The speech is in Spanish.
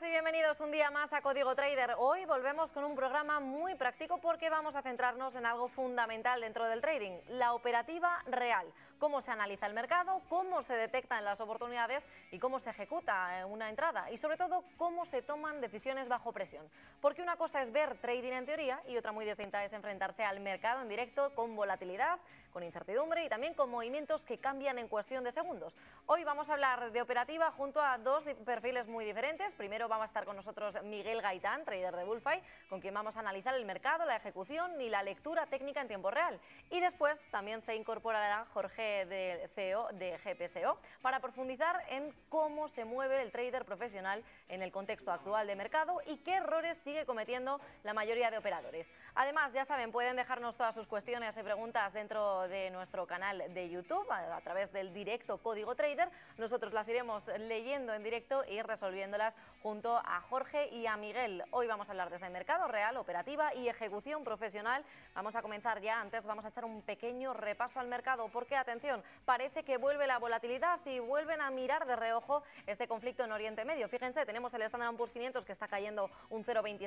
y bienvenidos un día más a Código Trader. Hoy volvemos con un programa muy práctico porque vamos a centrarnos en algo fundamental dentro del trading, la operativa real. Cómo se analiza el mercado, cómo se detectan las oportunidades y cómo se ejecuta una entrada. Y sobre todo, cómo se toman decisiones bajo presión. Porque una cosa es ver trading en teoría y otra muy distinta es enfrentarse al mercado en directo con volatilidad, con incertidumbre y también con movimientos que cambian en cuestión de segundos. Hoy vamos a hablar de operativa junto a dos perfiles muy diferentes. Primero va a estar con nosotros Miguel Gaitán, trader de Bullfy, con quien vamos a analizar el mercado, la ejecución y la lectura técnica en tiempo real. Y después también se incorporará Jorge, del CEO de GPSO, para profundizar en cómo se mueve el trader profesional en el contexto actual de mercado y qué errores sigue cometiendo la mayoría de operadores. Además, ya saben, pueden dejarnos todas sus cuestiones y preguntas dentro de nuestro canal de YouTube a través del directo Código Trader. Nosotros las iremos leyendo en directo y resolviéndolas junto a Jorge y a Miguel. Hoy vamos a hablar desde mercado real, operativa y ejecución profesional. Vamos a comenzar ya. Antes vamos a echar un pequeño repaso al mercado porque, atención, parece que vuelve la volatilidad y vuelven a mirar de reojo este conflicto en Oriente Medio. Fíjense, tenemos el Standard & Poor's 500 que está cayendo un 0,27%.